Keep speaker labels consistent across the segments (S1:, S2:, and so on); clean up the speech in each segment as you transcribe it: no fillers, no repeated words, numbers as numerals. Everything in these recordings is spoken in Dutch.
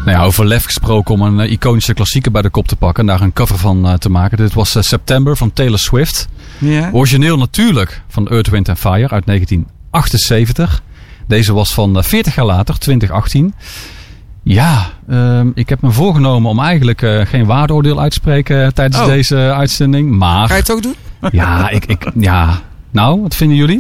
S1: Nou ja, over lef gesproken om een iconische klassieker bij de kop te pakken en daar een cover van te maken. Dit was September van Taylor Swift.
S2: Ja.
S1: Origineel natuurlijk van Earth, Wind & Fire uit 1978. Deze was van 40 jaar later, 2018. Ja, ik heb me voorgenomen om eigenlijk geen waardeoordeel uit te spreken tijdens deze uitzending. Maar
S2: ga je het ook doen?
S1: Ja, nou, wat vinden jullie?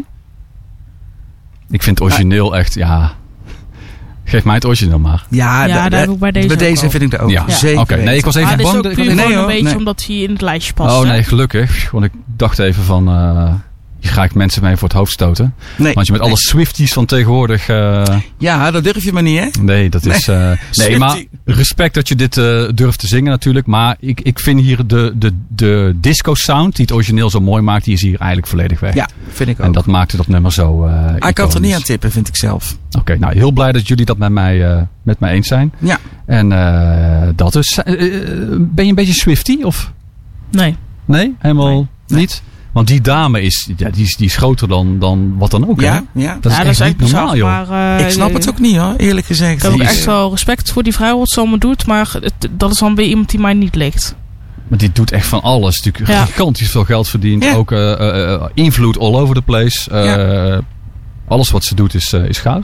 S1: Ik vind het origineel echt, geef mij het origineel maar.
S3: Ja, daar heb ik bij deze
S2: vind ik er ook.
S1: Ja,
S2: zeker.
S1: Oké, nee, ik was even bang.
S3: Dit is ook puur een beetje omdat hij in het lijstje past.
S1: Oh nee, gelukkig. Want ik dacht even van, hier ga ik mensen mee voor het hoofd stoten.
S2: Nee,
S1: want je met alle Swifties van tegenwoordig...
S2: ja, dat durf je maar niet, hè?
S1: Nee, dat is... nee, maar respect dat je dit durft te zingen natuurlijk. Maar ik vind hier de disco sound, die het origineel zo mooi maakt, die is hier eigenlijk volledig weg.
S2: Ja, vind ik ook.
S1: En dat maakte dat nummer zo
S2: ik kan het er niet aan tippen, vind ik zelf.
S1: Oké, nou heel blij dat jullie dat met mij eens zijn.
S2: Ja.
S1: En dat is... ben je een beetje Swiftie of...
S3: Nee.
S1: Nee? Helemaal niet? Want die dame is groter dan wat dan ook.
S2: Ja,
S1: hè?
S2: ja.
S1: Dat is echt niet normaal,
S2: bizar,
S1: joh.
S2: Maar, ik snap het ook niet, hoor, eerlijk gezegd.
S3: Ik heb ook echt wel respect voor die vrouw wat ze allemaal doet. Maar dat is dan weer iemand die mij niet ligt.
S1: Maar die doet echt van alles. Natuurlijk gigantisch veel geld verdient. Ja. Ook invloed all over the place. Alles wat ze doet is goud.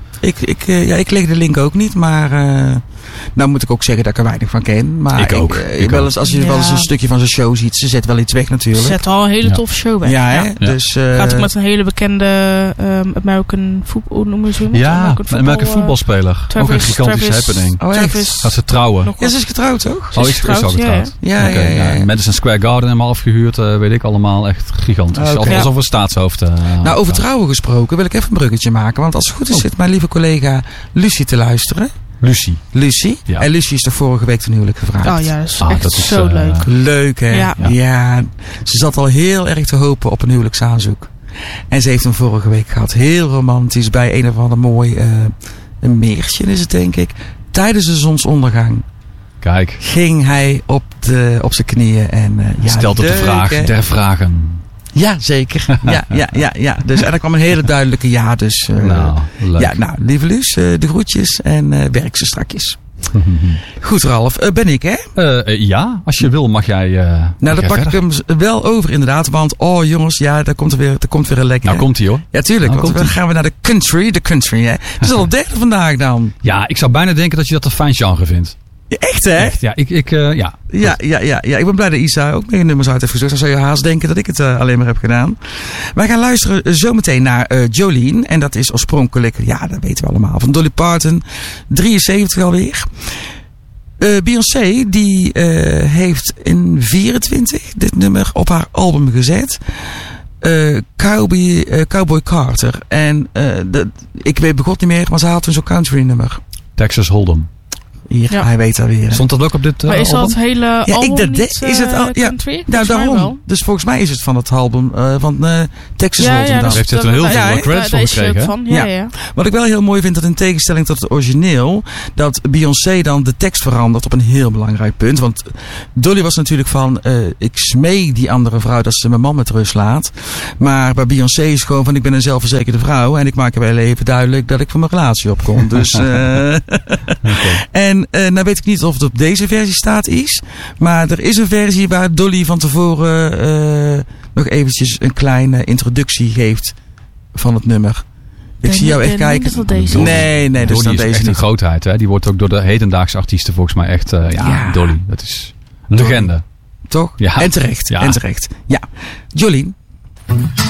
S2: Ik leg de link ook niet, maar nou moet ik ook zeggen dat ik er weinig van ken. Maar
S1: ik ook.
S2: Als je wel eens een stukje van zijn show ziet, ze zet wel iets weg natuurlijk.
S3: Ze zet al een hele toffe show weg.
S2: Ja, hè? Ja. Dus,
S3: gaat ook met een hele bekende American voetbal, hoe noemen ze hem?
S1: Ja, een American voetbalspeler. Ook een gigantische happening.
S2: Oh, echt?
S1: Gaat ze trouwen?
S2: Ja, ze is getrouwd toch?
S1: Ze is getrouwd. Ja. Madison Square Garden helemaal afgehuurd, weet ik allemaal. Echt gigantisch. Alsof een staatshoofd.
S2: Nou, over trouwen gesproken wil ik even een bruggetje maken. Want als het goed is zit mijn lieve collega Lucie te luisteren. Lucie. Ja. En Lucie is er vorige week ten huwelijk gevraagd.
S3: Oh ja, dat is zo leuk.
S2: Leuk, hè? Ja. Ze zat al heel erg te hopen op een huwelijksaanzoek. En ze heeft hem vorige week gehad. Heel romantisch bij een of ander mooi een meertje is het, denk ik. Tijdens de zonsondergang.
S1: Kijk.
S2: Ging hij op zijn knieën. En,
S1: stelt op de vraag der vragen.
S2: Ja, zeker. Ja. Dus, en er kwam een hele duidelijke ja. Dus,
S1: leuk.
S2: Ja, nou, lieve Luus, de groetjes en werk ze strakjes. Goed, Ralf. Ben ik, hè?
S1: Ja, als je wil mag jij
S2: nou, dan pak ik hem wel over inderdaad. Want, jongens, ja, daar komt weer een lekker.
S1: Nou komt hij, hoor.
S2: Ja, tuurlijk. Want dan gaan we naar de country, hè. Het is al de derde vandaag dan.
S1: Ja, ik zou bijna denken dat je dat een fijn genre vindt.
S2: Ja, echt, hè?
S1: Echt, ja.
S2: Ja, ik ben blij dat Isa ook mee nummers uit heeft gezocht. Dan zou je haast denken dat ik het alleen maar heb gedaan. Wij gaan luisteren zometeen naar Jolene. En dat is oorspronkelijk, ja, dat weten we allemaal, van Dolly Parton. 73 alweer. Beyoncé, die heeft in 24 dit nummer op haar album gezet. Cowboy Carter. En ik weet begot niet meer, maar ze had toen zo'n country nummer.
S1: Texas Hold'em.
S2: Hier, hij weet dat weer.
S1: Stond dat ook op dit
S3: maar is
S1: album?
S3: dat hele album niet
S2: is het al,
S3: country?
S2: Nou, daarom. Dus volgens mij is het van het album van Texas Hold'em.
S1: Ja, daar heeft ze toen heel veel credits voor gekregen.
S3: Ja.
S2: Wat ik wel heel mooi vind, dat in tegenstelling tot het origineel, dat Beyoncé dan de tekst verandert op een heel belangrijk punt. Want Dolly was natuurlijk van, ik smee die andere vrouw dat ze mijn man met rust laat. Maar bij Beyoncé is gewoon van, ik ben een zelfverzekerde vrouw en ik maak er wel even duidelijk dat ik van mijn relatie opkom. Dus, En nou weet ik niet of het op deze versie staat is. Maar er is een versie waar Dolly van tevoren nog eventjes een kleine introductie geeft van het nummer. Ik zie jou echt kijken. Nee,
S1: dus
S2: Dolly
S1: is
S2: deze
S1: echt
S2: niet.
S1: een grootheid. Hè? Die wordt ook door de hedendaagse artiesten volgens mij echt... Dolly, dat is een legende.
S2: Toch?
S1: Ja.
S2: En terecht. Ja. Jolene.